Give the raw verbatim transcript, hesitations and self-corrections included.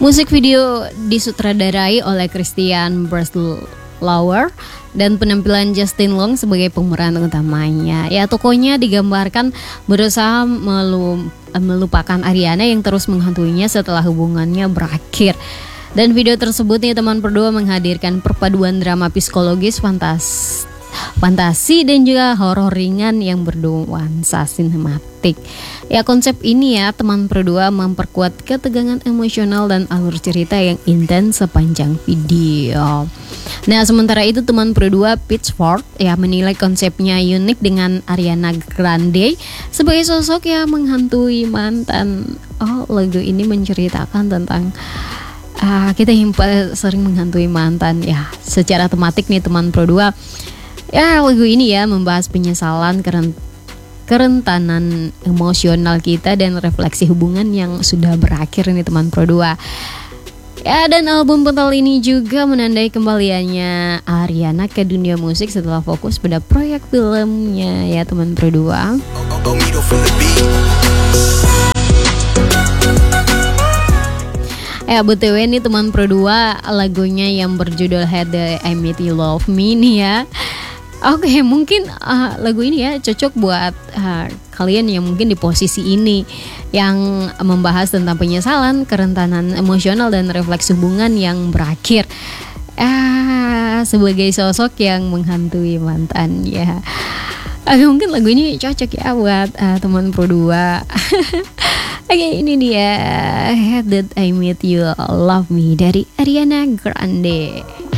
Musik video disutradarai oleh Christian Breslauer dan penampilan Justin Long sebagai pemeran utamanya. Ya, tokohnya digambarkan berusaha melu- melupakan Ariana yang terus menghantuinya setelah hubungannya berakhir. Dan video tersebut nih teman berdua menghadirkan perpaduan drama psikologis, fantas fantasi dan juga horor ringan yang bernuansa sinematik. Ya, konsep ini ya teman berdua memperkuat ketegangan emosional dan alur cerita yang intens sepanjang video. Nah, sementara itu teman berdua Pitchfork ya menilai konsepnya unik dengan Ariana Grande sebagai sosok yang menghantui mantan. Oh, lagu ini menceritakan tentang uh, kita yang sering menghantui mantan ya. Secara tematik nih teman berdua, ya lagu ini ya membahas penyesalan, keren, kerentanan emosional kita dan refleksi hubungan yang sudah berakhir nih teman berdua. Ya, dan album Pental ini juga menandai kembaliannya Ariana ke dunia musik setelah fokus pada proyek filmnya ya teman berdua. Eh, B T W nih teman berdua, lagunya yang berjudul Had the I Met You Love Me nih ya. Oke, okay, mungkin uh, lagu ini ya cocok buat uh, kalian yang mungkin di posisi ini yang membahas tentang penyesalan, kerentanan emosional dan refleks hubungan yang berakhir. Uh, sebagai sosok yang menghantui mantan ya. Uh, mungkin lagu ini cocok ya buat uh, teman berdua. Oke, okay, ini dia Had That I Met You Love Me dari Ariana Grande.